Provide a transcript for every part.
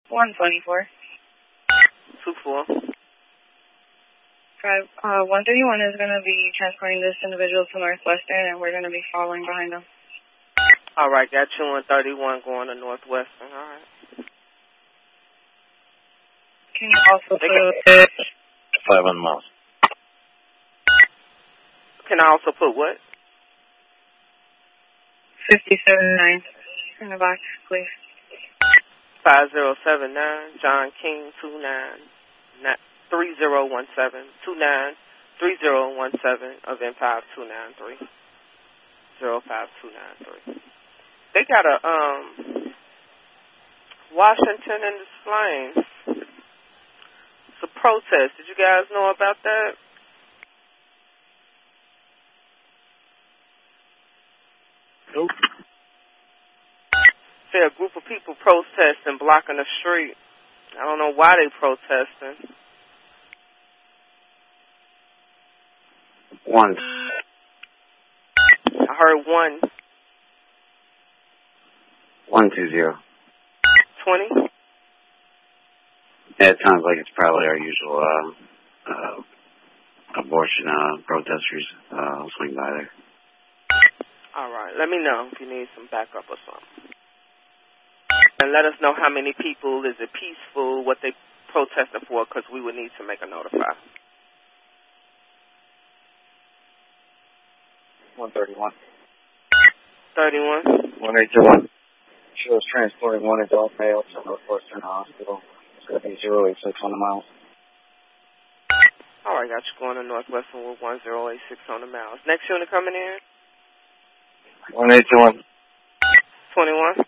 124. 24. 131 is going to be transporting this individual to Northwestern, and we're going to be following behind them. All right, got you on 31 going to Northwestern. All right. Can you also put 5 miles. Can I also put what? 5079 in the box, please. 5079, John King, 3017, 293017, event 5293, 05293. They got a, Washington in the Flames. It's a protest. Did you guys know about that? Nope. Say a group of people protesting, blocking the street. I don't know why they protesting. 1. I heard 1. 120. 20? Yeah, it sounds like it's probably our usual abortion protesters. I'll swing by there. All right. Let me know if you need some backup or something. And let us know how many people, is it peaceful, what they protesting for, because we would need to make a notify. 131. 31? 181. Shows transporting one adult male to Northwestern Hospital. It's going to be 086 on the miles. All right, got you going to Northwestern with 1086 on the miles. Next unit coming in? 181. 21?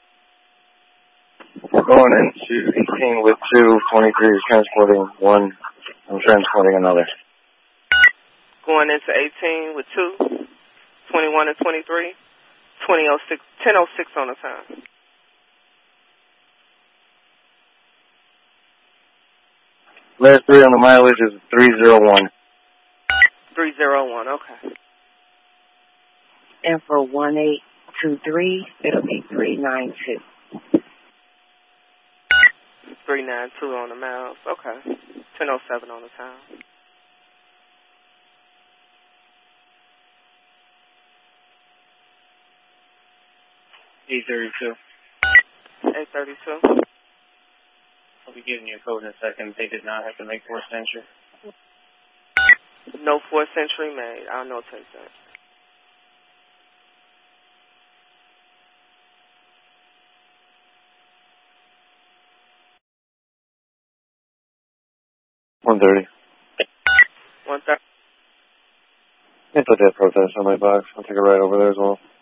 We're going into 18 with 223, transporting one. I'm transporting another. Going into 18 with 2, 21 and 23, 1006 on the time. Last 3 on the mileage is 301. 301, okay. And for 1823, it'll be 392. 392 on the miles, okay. 1007 on the time. 832. 832. I'll be giving you a code in a second. They did not have to make forced entry. No forced entry made. I'll notate that. $130. 130. I put that protest on my box. I'll take a ride over there as well.